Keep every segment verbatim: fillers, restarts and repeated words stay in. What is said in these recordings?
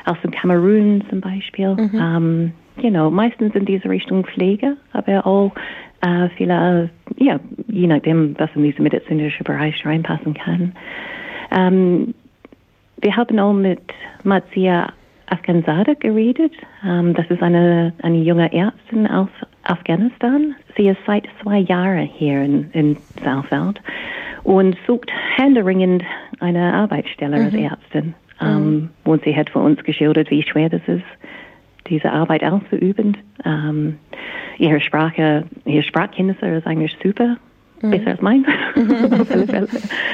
aus dem Kamerun zum Beispiel. Mhm. Ähm, genau, meistens in diese Richtung Pflege, aber auch äh, viele, äh, ja, je nachdem, was in diesen medizinischen Bereich reinpassen kann. Ähm, wir haben auch mit Marzia Afganzadeh geredet. Ähm, das ist eine, eine junge Ärztin aus Afghanistan. Sie ist seit zwei Jahren hier in, in Saalfeld und sucht händeringend eine Arbeitsstelle Mhm. als Ärztin. Ähm, Mhm. und sie hat für uns geschildert, wie schwer das ist, diese Arbeit auszuüben. Ähm, ihre Sprache, ihre Sprachkenntnisse ist eigentlich super, mhm. besser als meins, auf alle Fälle.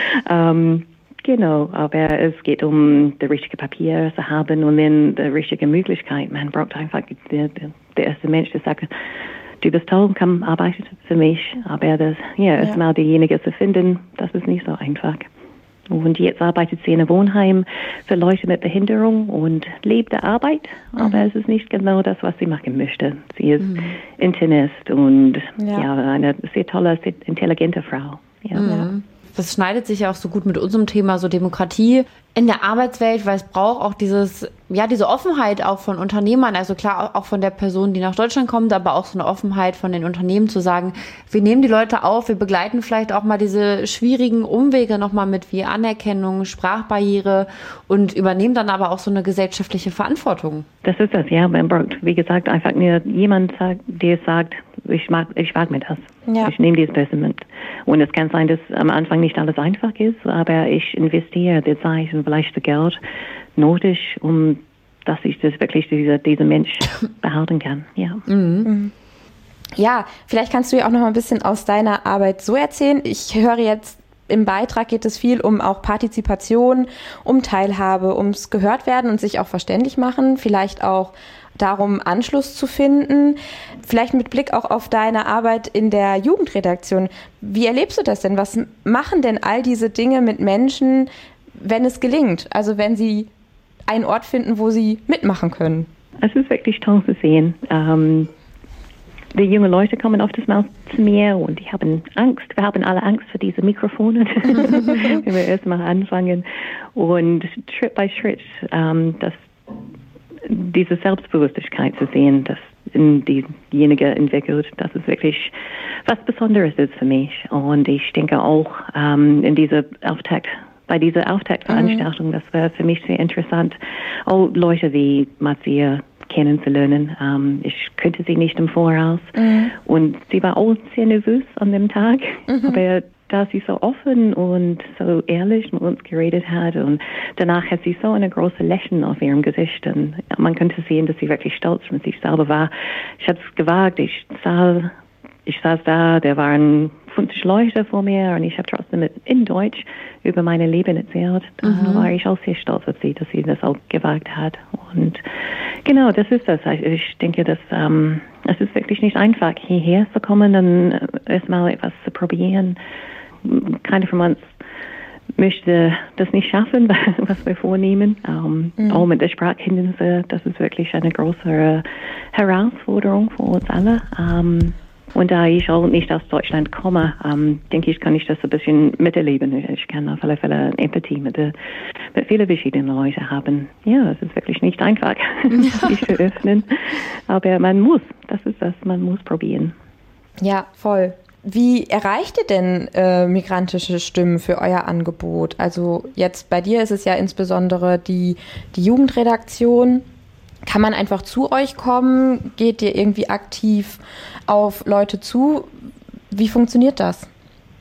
Ähm, Genau, aber es geht um die richtige Papier zu haben und dann die richtige Möglichkeit. Man braucht einfach der, der, der erste Mensch, der sagt, du bist toll, komm, arbeite für mich. Aber das, ja, Ja. erstmal diejenige zu finden, das ist nicht so einfach. Und jetzt arbeitet sie in einem Wohnheim für Leute mit Behinderung und lebt der Arbeit, aber Mhm. es ist nicht genau das, was sie machen möchte. Sie ist Mhm. Internist und Ja. ja, eine sehr tolle, sehr intelligente Frau. Ja. Mhm. Das schneidet sich ja auch so gut mit unserem Thema, so Demokratie in der Arbeitswelt, weil es braucht auch dieses, ja, diese Offenheit auch von Unternehmern, also klar auch von der Person, die nach Deutschland kommt, aber auch so eine Offenheit von den Unternehmen zu sagen, wir nehmen die Leute auf, wir begleiten vielleicht auch mal diese schwierigen Umwege nochmal mit wie Anerkennung, Sprachbarriere und übernehmen dann aber auch so eine gesellschaftliche Verantwortung. Das ist das, ja. Man braucht, wie gesagt, einfach nur jemand, der sagt, ich mag, ich mag mir das. Ja. Ich nehme dieses Beste mit. Und es kann sein, dass am Anfang nicht alles einfach ist, aber ich investiere die Zeit und vielleicht das Geld nötig, um dass ich das wirklich diese, diese Mensch behalten kann. Ja. Mhm. Ja, vielleicht kannst du ja auch noch mal ein bisschen aus deiner Arbeit so erzählen. Ich höre jetzt, im Beitrag geht es viel um auch Partizipation, um Teilhabe, ums Gehörtwerden und sich auch verständlich machen, vielleicht auch darum, Anschluss zu finden. Vielleicht mit Blick auch auf deine Arbeit in der Jugendredaktion. Wie erlebst du das denn? Was machen denn all diese Dinge mit Menschen, wenn es gelingt? Also wenn sie einen Ort finden, wo sie mitmachen können? Es ist wirklich toll zu sehen. Ähm, die jungen Leute kommen oft mal zu mir und die haben Angst. Wir haben alle Angst vor diesen Mikrofonen, wenn wir erstmal anfangen. Und Schritt bei Schritt, ähm, das diese Selbstbewusstheit zu sehen, dass in diejenige entwickelt, das ist wirklich was Besonderes ist für mich. Und ich denke auch ähm, in diese Auftakt, bei dieser Auftaktveranstaltung, mhm. das war für mich sehr interessant, auch Leute wie Marzia kennenzulernen. Ähm, ich kannte sie nicht im Voraus mhm. und sie war auch sehr nervös an dem Tag, mhm. aber da sie so offen und so ehrlich mit uns geredet hat und danach hat sie so eine große Lächeln auf ihrem Gesicht und man konnte sehen, dass sie wirklich stolz mit sich selber war. Ich habe es gewagt, ich saß, ich saß da, da waren fünfzig Leute vor mir und ich habe trotzdem mit, in Deutsch über meine Leben erzählt. Da mhm. war ich auch sehr stolz auf sie, dass sie das auch gewagt hat. Und genau, das ist das. Ich denke, dass ähm, es ist wirklich nicht einfach, hierher zu kommen und erstmal etwas zu probieren. Keiner von uns möchte das nicht schaffen, was wir vornehmen. Um, mhm. Auch mit der Sprachkenntnisse, das ist wirklich eine große Herausforderung für uns alle. Um, und da ich auch nicht aus Deutschland komme, um, denke ich, kann ich das ein bisschen miterleben. Ich kann auf alle Fälle Empathie mit, der, mit vielen verschiedenen Leuten haben. Ja, es ist wirklich nicht einfach, sich zu öffnen. Aber man muss, das ist das, man muss probieren. Ja, voll. Wie erreicht ihr denn äh, migrantische Stimmen für euer Angebot? Also jetzt bei dir ist es ja insbesondere die, die Jugendredaktion. Kann man einfach zu euch kommen? Geht ihr irgendwie aktiv auf Leute zu? Wie funktioniert das?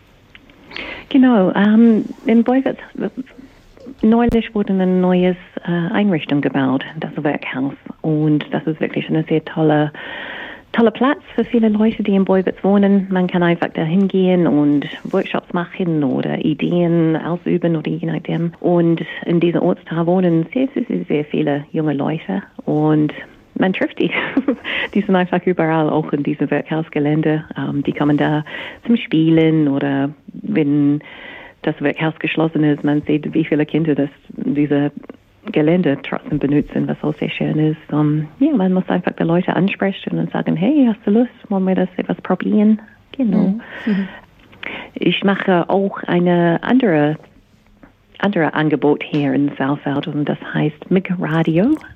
Genau, ähm, in Beuwitz neulich wurde eine neue äh, Einrichtung gebaut, das Werkhaus. Und das ist wirklich eine sehr tolle Toller Platz für viele Leute, die in Beuwitz wohnen. Man kann einfach da hingehen und Workshops machen oder Ideen ausüben oder je nachdem. Und in diesem Ortsteil wohnen sehr, sehr, sehr, sehr viele junge Leute und man trifft die. Die sind einfach überall, auch in diesem Werkhausgelände. Um, die kommen da zum Spielen oder wenn das Werkhaus geschlossen ist, man sieht, wie viele Kinder das diese Gelände trotzdem benutzen, was auch sehr schön ist. Um, ja, man muss einfach die Leute ansprechen und sagen, hey, hast du Lust, wollen wir das etwas probieren? Genau. Mhm. Ich mache auch eine andere andere Angebot hier in Saalfeld und das heißt MIG Radio.